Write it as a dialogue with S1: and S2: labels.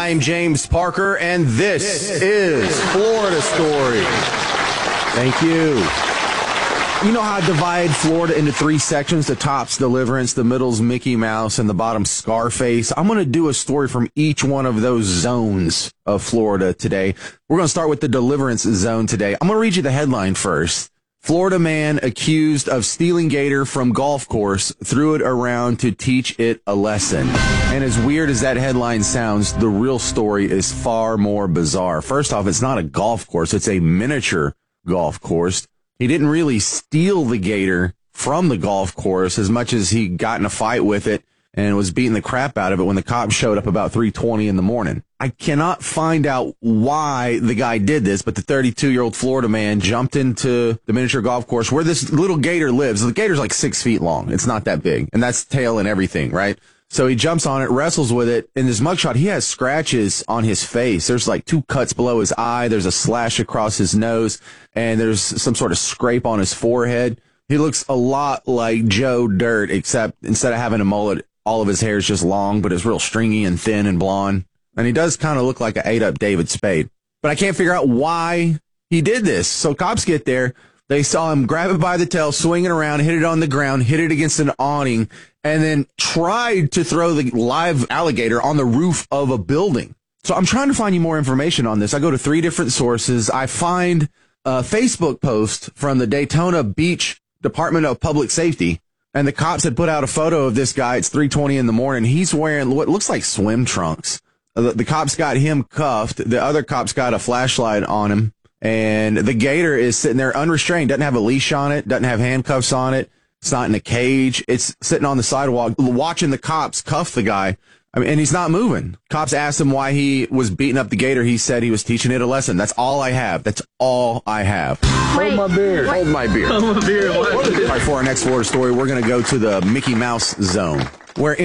S1: I'm James Parker, and this is Florida Story. Thank you. You know how I divide Florida into three sections? The top's Deliverance, the middle's Mickey Mouse, and the bottom's Scarface. I'm going to do a story from each one of those zones of Florida today. We're going to start with the Deliverance zone today. I'm going to read you the headline first. Florida man accused of stealing gator from golf course threw it around to teach it a lesson. And as weird as that headline sounds, the real story is far more bizarre. First off, it's not a golf course. It's a miniature golf course. He didn't really steal the gator from the golf course as much as he got in a fight with it and was beating the crap out of it when the cops showed up about 3:20 in the morning. I cannot find out why the guy did this, but the 32-year-old Florida man jumped into the miniature golf course where this little gator lives. The gator's like 6 feet long. It's not that big, and that's tail and everything, right? So he jumps on it, wrestles with it. In his mugshot, he has scratches on his face. There's like 2 cuts below his eye. There's a slash across his nose, and there's some sort of scrape on his forehead. He looks a lot like Joe Dirt, except instead of having a mullet, all of his hair is just long, but it's real stringy and thin and blonde. And he does kind of look like an ate-up David Spade. But I can't figure out why he did this. So cops get there. They saw him grab it by the tail, swing it around, hit it on the ground, hit it against an awning, and then tried to throw the live alligator on the roof of a building. So I'm trying to find you more information on this. I go to 3 different sources. I find a Facebook post from the Daytona Beach Department of Public Safety. And the cops had put out a photo of this guy. It's 3:20 in the morning. He's wearing what looks like swim trunks. The cops got him cuffed. The other cops got a flashlight on him. And the gator is sitting there unrestrained. Doesn't have a leash on it. Doesn't have handcuffs on it. It's not in a cage. It's sitting on the sidewalk watching the cops cuff the guy. I mean, and he's not moving. Cops asked him why he was beating up the gator. He said he was teaching it a lesson. That's all I have. That's all I have.
S2: Hold my beer.
S1: Hold my beer.
S2: Hold my beer.
S1: All right, for our next Florida story, we're going to go to the Mickey Mouse zone, where